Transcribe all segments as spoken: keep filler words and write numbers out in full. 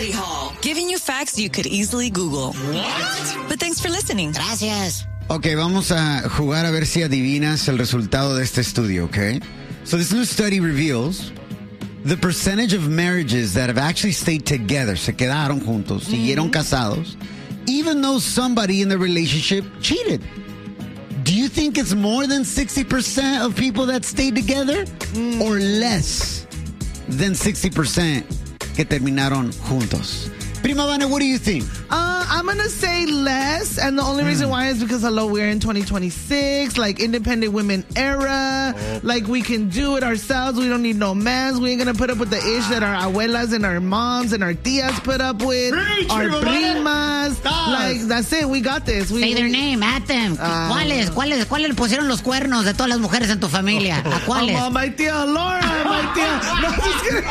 Study Hall, giving you facts you could easily Google. What? But thanks for listening. Gracias. Ok, vamos a jugar a ver si adivinas el resultado de este estudio, okay? So this new study reveals the percentage of marriages that have actually stayed together, se quedaron juntos, mm-hmm. siguieron casados, even though somebody in the relationship cheated. Do you think it's more than sixty percent of people that stayed together? Mm. Or less than sixty percent que terminaron juntos? Prima Vane, what do you think? Uh, I'm going to say less. And the only reason why is because, hello, we're in twenty twenty-six, like independent women era. Oh. Like we can do it ourselves. We don't need no mans. We ain't going to put up with the ish that our abuelas and our moms and our tias put up with. Preach, our primas. primas. Like, that's it. We got this. We, Say their name. At them. Uh, ¿Cuáles? ¿Cuáles? ¿Cuáles le pusieron los cuernos de todas las mujeres en tu familia? ¿A cuáles? Oh, my tia Laura. My tia. No, just kidding.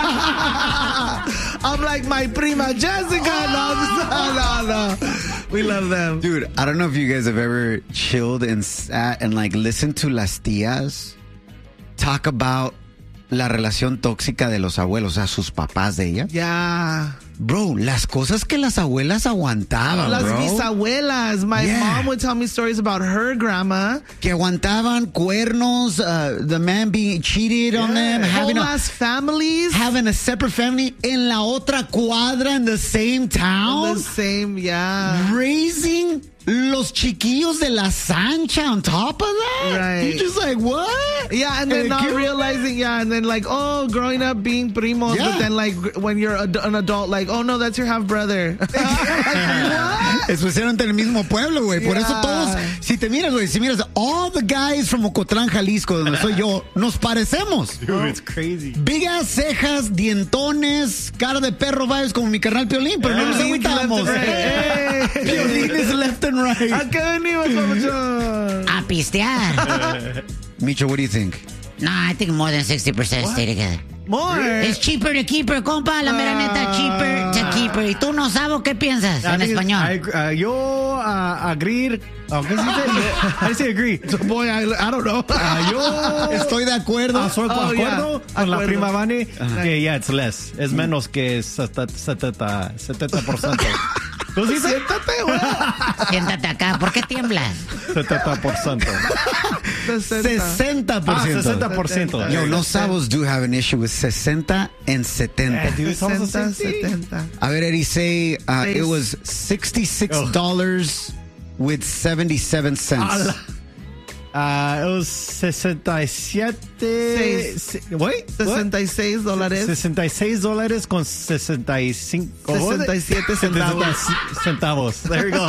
I'm like my prima Jessica. No, no, no. We love them. Dude, I don't know if you guys have ever chilled and sat and like listened to las tías talk about la relación tóxica de los abuelos, o sea, sus papás de ella. Yeah. Bro, las cosas que las abuelas aguantaban, las bro. Las bisabuelas. My yeah. mom would tell me stories about her grandma. Que aguantaban cuernos, uh, the man being cheated yeah. on them. Having whole ass families. Having a separate family in la otra cuadra in the same town. In the same, yeah. Raising los chiquillos de la Sancha on top of that? Right. You're just like, what? Yeah, and then not realizing, yeah, and then like, oh, growing up being primos, yeah. but then like when you're a, an adult, like, oh no, that's your half brother. Like, what? Especialmente en el mismo pueblo, güey. Por yeah. eso todos, si te miras, güey, si miras, all the guys from Ocotlán, Jalisco, donde soy yo, nos parecemos. Dude, it's crazy. Big ass cejas, dientones, cara de perro, vibes como mi carnal Piolín, pero yeah. no nos agüitamos. Hey. Piolín is left and right. ¿A qué venimos, papuchón? A pistear. Micho, what do you think? No, I think more than sixty percent stay together. More? It's cheaper to keep her, compa. La mera neta, cheaper to keep her. ¿Y tú no sabes qué piensas en español? I, uh, yo uh, agree. Oh, ¿qué se dice? I say agree. So, boy, I, I don't know. Uh, yo estoy de acuerdo. Uh, soy de oh, acuerdo yeah. con acuerdo. la prima Vane. Uh-huh. Que yeah, it's less. Es menos que setenta por ciento. ¿Tú sí? Siéntate, güey. Siéntate acá. ¿Por qué tiemblas? setenta por ciento. sesenta por ciento. Ah, sesenta por ciento. Yo, los sabos do have an issue with sesenta and setenta. Yeah, dude, sesenta, setenta. A ver, Eddie, say uh, it was sixty-six dollars oh. with seventy-seven cents. Uh, it was sesenta y siete. Wait, sesenta y seis dólares. sesenta y seis dólares con sesenta y cinco. sesenta y siete centavos. centavos. There you go.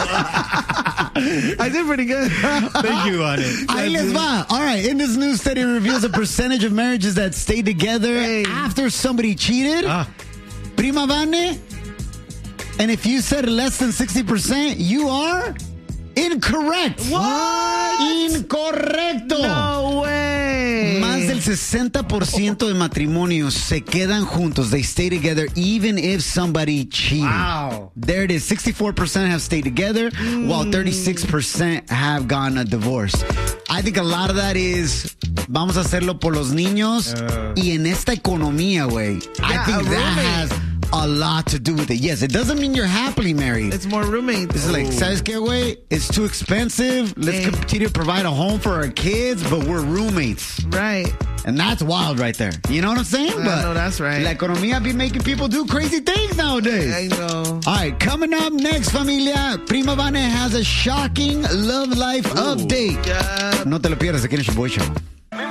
I did pretty good. Thank you, on it. Ahí les va. All right. In this new study reveals a percentage of marriages that stay together hey. after somebody cheated. Ah. Prima Vane. And if you said less than sixty percent, you are incorrect. What? Incorrecto. No way. Más del sesenta por ciento de matrimonios se quedan juntos. They stay together even if somebody cheated. Wow. There it is. sixty-four percent have stayed together, mm. while thirty-six percent have gotten a divorce. I think a lot of that is vamos a hacerlo por los niños uh. y en esta economía, güey. Yeah, I think that roommate. has a lot to do with it. Yes, it doesn't mean you're happily married. It's more roommates. It's like, ¿sabes qué, güey? It's too expensive. Let's hey. continue to provide a home for our kids, but we're roommates. Right. And that's wild right there. You know what I'm saying? I but know, that's right. La economía be making people do crazy things nowadays. I know. All right, coming up next, familia, Prima Vane has a shocking love life Ooh. update. Yeah. No te lo pierdas aquí en el Show Boy Show.